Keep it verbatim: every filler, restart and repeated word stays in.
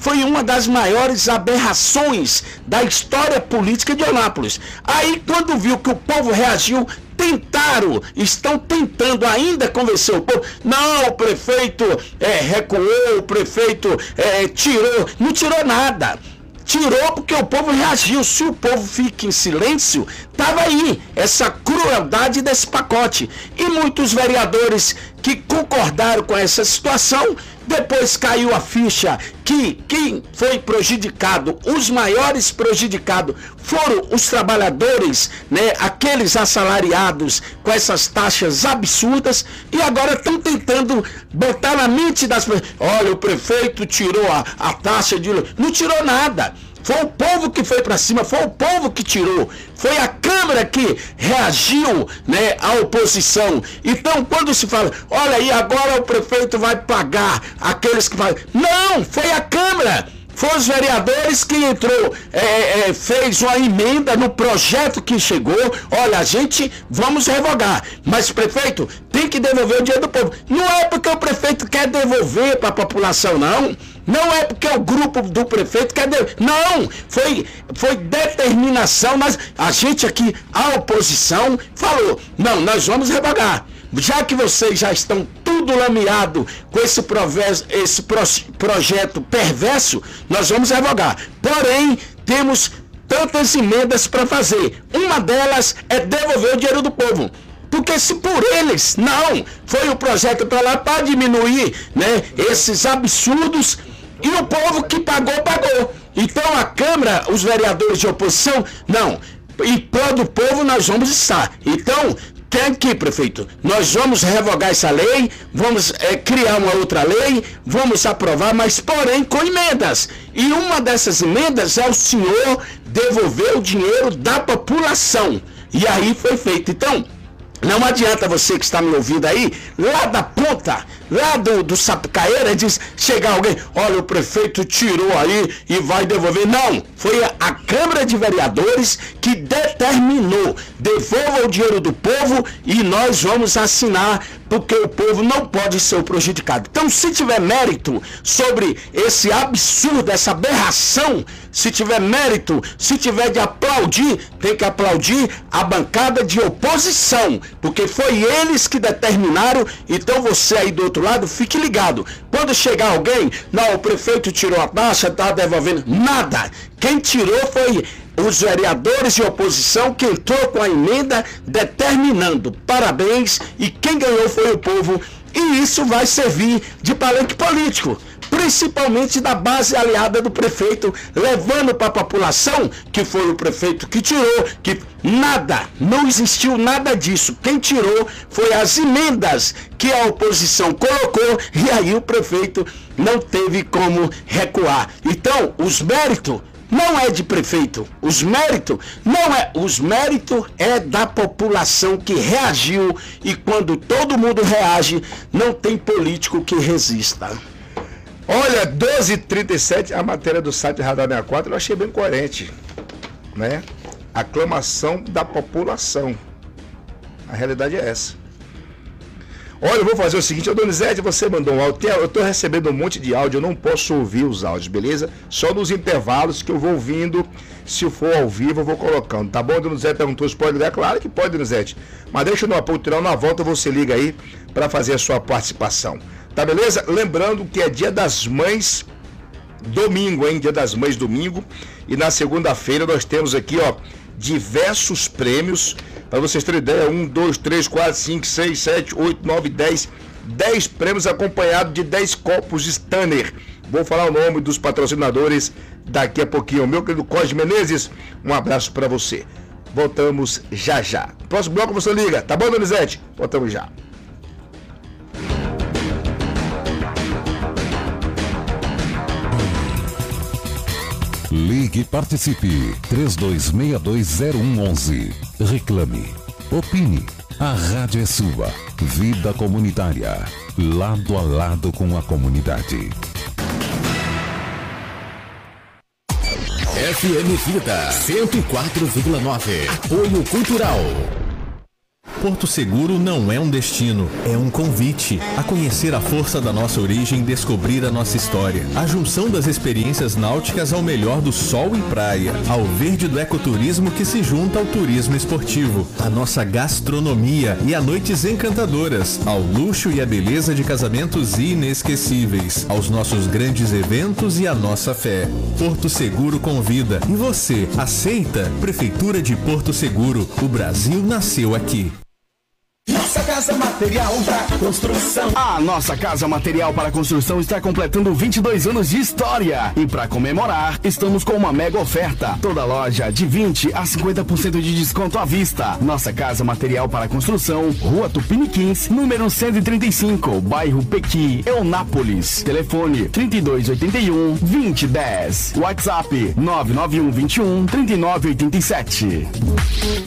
foi uma das maiores aberrações da história política de Eunápolis. Aí, quando viu que o povo reagiu, tentaram, estão tentando ainda convencer o povo. Não, o prefeito é, recuou, o prefeito é, tirou. Não tirou nada. Tirou porque o povo reagiu. Se o povo fica em silêncio, estava aí essa crueldade desse pacote. E muitos vereadores que concordaram com essa situação, depois caiu a ficha que quem foi prejudicado, os maiores prejudicados foram os trabalhadores, né, aqueles assalariados com essas taxas absurdas, e agora estão tentando botar na mente das pessoas, olha, o prefeito tirou a, a taxa de... Não tirou nada. Foi o povo que foi para cima, foi o povo que tirou. Foi a Câmara que reagiu, né, à oposição. Então, quando se fala, olha aí, agora o prefeito vai pagar aqueles que fazem. Não, foi a Câmara. Foi os vereadores que entrou, é, é, fez uma emenda no projeto que chegou. Olha, a gente, vamos revogar. Mas o prefeito tem que devolver o dinheiro do povo. Não é porque o prefeito quer devolver para a população, não. Não é porque o grupo do prefeito quer devolver. Não, foi, foi determinação. Mas a gente aqui, a oposição, falou, não, nós vamos revogar. Já que vocês já estão tudo lameado com esse, proves, esse pro, projeto perverso, nós vamos revogar. Porém, temos tantas emendas para fazer. Uma delas é devolver o dinheiro do povo. Porque se por eles, não, foi o projeto para lá para diminuir, né, esses absurdos, e o povo que pagou, pagou. Então a Câmara, os vereadores de oposição, não, em prol do povo nós vamos estar. Então, tem aqui, prefeito, nós vamos revogar essa lei, vamos é, criar uma outra lei, vamos aprovar, mas porém com emendas. E uma dessas emendas é o senhor devolver o dinheiro da população. E aí foi feito. Então, não adianta você que está me ouvindo aí, lá da ponta, lá do, do Sapucaíra, diz, chegar alguém, olha, o prefeito tirou aí e vai devolver. Não, foi a, a Câmara de Vereadores que determinou, devolva o dinheiro do povo e nós vamos assinar, porque o povo não pode ser o prejudicado. Então, se tiver mérito sobre esse absurdo, essa aberração, se tiver mérito, se tiver de aplaudir, tem que aplaudir a bancada de oposição, porque foi eles que determinaram. Então você aí do outro lado, fique ligado. Quando chegar alguém, não, o prefeito tirou a taxa, está devolvendo, nada. Quem tirou foi os vereadores de oposição que entrou com a emenda determinando. Parabéns, e quem ganhou foi o povo, e isso vai servir de palanque político, principalmente da base aliada do prefeito, levando para a população que foi o prefeito que tirou, que nada, não existiu nada disso. Quem tirou foi as emendas que a oposição colocou, e aí o prefeito não teve como recuar. Então, os méritos não é de prefeito, os méritos não é, os méritos é da população que reagiu, e quando todo mundo reage, não tem político que resista. Olha, doze e trinta e sete, a matéria do site Radar sessenta e quatro eu achei bem coerente, né? Aclamação da população. A realidade é essa. Olha, eu vou fazer o seguinte, ô Donizete, você mandou um áudio, eu estou recebendo um monte de áudio, eu não posso ouvir os áudios, beleza? Só nos intervalos que eu vou ouvindo, se for ao vivo eu vou colocando, tá bom? Donizete perguntou se pode ligar, claro que pode, Donizete, mas deixa no apoio final, na volta você liga aí para fazer a sua participação, tá beleza? Lembrando que é Dia das Mães domingo, hein? Dia das Mães domingo, e na segunda-feira nós temos aqui, ó, diversos prêmios. Para vocês terem ideia, um, dois, três, quatro, cinco, seis, sete, oito, nove, dez, dez prêmios acompanhados de dez copos Stanner. Vou falar o nome dos patrocinadores daqui a pouquinho. Meu querido Cosme Menezes, um abraço para você. Voltamos já já. Próximo bloco você liga, tá bom, Donizete? Voltamos já. Ligue e participe. três dois seis dois zero um um um. Reclame. Opine. A rádio é sua. Vida comunitária. Lado a lado com a comunidade. F M Vida cento e quatro vírgula nove. Apoio Cultural. Porto Seguro não é um destino, é um convite a conhecer a força da nossa origem e descobrir a nossa história. A junção das experiências náuticas ao melhor do sol e praia, ao verde do ecoturismo que se junta ao turismo esportivo, a nossa gastronomia e a noites encantadoras, ao luxo e a beleza de casamentos inesquecíveis, aos nossos grandes eventos e a nossa fé. Porto Seguro convida. E você, aceita? Prefeitura de Porto Seguro. O Brasil nasceu aqui. Nossa Casa Material para Construção. A Nossa Casa Material para Construção está completando vinte e dois anos de história. E para comemorar, estamos com uma mega oferta. Toda loja de vinte a cinquenta por cento de desconto à vista. Nossa Casa Material para Construção, Rua Tupiniquins, número cento e trinta e cinco, bairro Pequi, Eunápolis. Telefone trinta e dois oitenta e um, vinte e dez. WhatsApp nove nove um vinte e um, trinta e nove oitenta e sete.